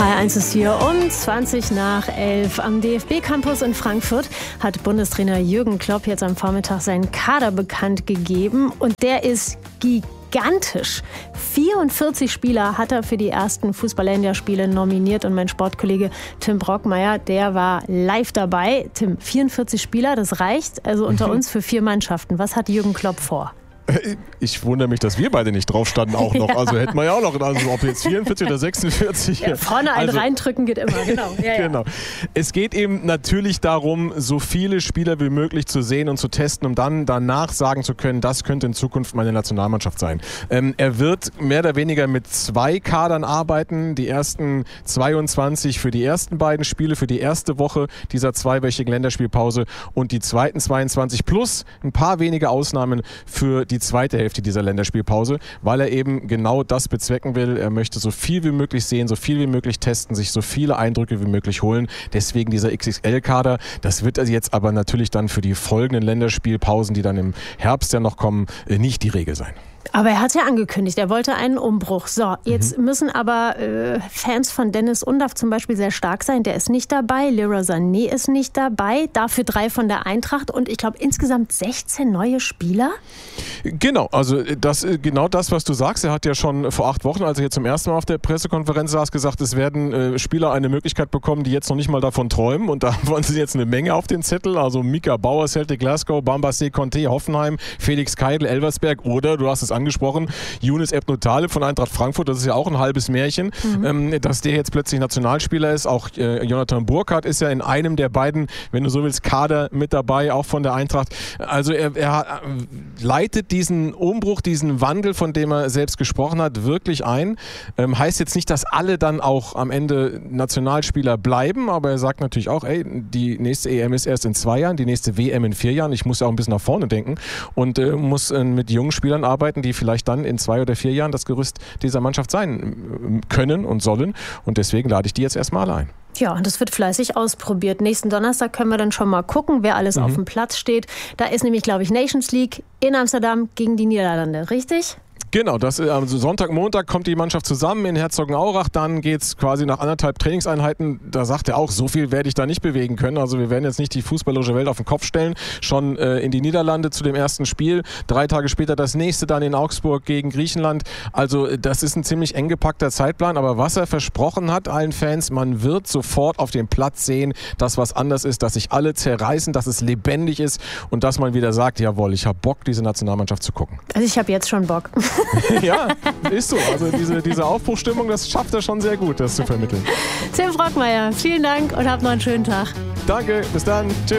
HR1 ist hier um 20:11. Am DFB-Campus in Frankfurt hat Bundestrainer Jürgen Klopp jetzt am Vormittag seinen Kader bekannt gegeben. Und der ist gigantisch. 44 Spieler hat er für die ersten Fußball-Länderspiele nominiert. Und mein Sportkollege Tim Brockmeier, der war live dabei. Tim, 44 Spieler, das reicht also unter uns für 4 Mannschaften. Was hat Jürgen Klopp vor? Ich wundere mich, dass wir beide nicht drauf standen auch noch. Also hätten wir ja auch noch, also ob jetzt 44 oder 46. Ja, vorne einen reindrücken geht immer, genau. Ja, genau. Es geht eben natürlich darum, so viele Spieler wie möglich zu sehen und zu testen, um dann danach sagen zu können, das könnte in Zukunft meine Nationalmannschaft sein. Er wird mehr oder weniger mit 2 Kadern arbeiten. Die ersten 22 für die ersten beiden Spiele, für die erste Woche dieser 2-wöchigen Länderspielpause und die zweiten 22 plus ein paar wenige Ausnahmen für die zweite Hälfte dieser Länderspielpause, weil er eben genau das bezwecken will. Er möchte so viel wie möglich sehen, so viel wie möglich testen, sich so viele Eindrücke wie möglich holen. Deswegen dieser XXL-Kader. Das wird also jetzt aber natürlich dann für die folgenden Länderspielpausen, die dann im Herbst ja noch kommen, nicht die Regel sein. Aber er hat ja angekündigt, er wollte einen Umbruch. So, jetzt müssen aber Fans von Dennis Undaff zum Beispiel sehr stark sein. Der ist nicht dabei, Leroy Sané ist nicht dabei, dafür 3 von der Eintracht und ich glaube insgesamt 16 neue Spieler? Genau, also genau das, was du sagst. Er hat ja schon vor 8 Wochen, als er jetzt zum ersten Mal auf der Pressekonferenz saß, gesagt, es werden Spieler eine Möglichkeit bekommen, die jetzt noch nicht mal davon träumen. Und da wollen sie jetzt eine Menge auf den Zettel. Also Mika Bauer, Celtic Glasgow, Bambassé Conté, Hoffenheim, Felix Keidl, Elversberg oder, du hast es angesprochen, Younes Ebnutale von Eintracht Frankfurt. Das ist ja auch ein halbes Märchen, dass der jetzt plötzlich Nationalspieler ist. Auch Jonathan Burkhardt ist ja in einem der beiden, wenn du so willst, Kader mit dabei, auch von der Eintracht. Also er leitet diesen Umbruch, diesen Wandel, von dem er selbst gesprochen hat, wirklich ein. Heißt jetzt nicht, dass alle dann auch am Ende Nationalspieler bleiben, aber er sagt natürlich auch, die nächste EM ist erst in 2 Jahren, die nächste WM in 4 Jahren. Ich muss ja auch ein bisschen nach vorne denken und muss mit jungen Spielern arbeiten, die vielleicht dann in 2 oder 4 Jahren das Gerüst dieser Mannschaft sein können und sollen. Und deswegen lade ich die jetzt erstmal ein. Ja, und das wird fleißig ausprobiert. Nächsten Donnerstag können wir dann schon mal gucken, wer alles auf dem Platz steht. Da ist nämlich, glaube ich, Nations League in Amsterdam gegen die Niederlande, richtig? Genau, also Sonntag, Montag kommt die Mannschaft zusammen in Herzogenaurach, dann geht es quasi nach 1,5 Trainingseinheiten, da sagt er auch, so viel werde ich da nicht bewegen können, also wir werden jetzt nicht die fußballerische Welt auf den Kopf stellen, schon in die Niederlande zu dem ersten Spiel, 3 Tage später das nächste dann in Augsburg gegen Griechenland, also das ist ein ziemlich eng gepackter Zeitplan, aber was er versprochen hat allen Fans, man wird sofort auf dem Platz sehen, dass was anders ist, dass sich alle zerreißen, dass es lebendig ist und dass man wieder sagt, jawohl, ich habe Bock, diese Nationalmannschaft zu gucken. Also ich habe jetzt schon Bock. Ja, ist so. Also diese Aufbruchstimmung, das schafft er schon sehr gut, das zu vermitteln. Tim Brockmeier, vielen Dank und habt noch einen schönen Tag. Danke, bis dann. Tschüss.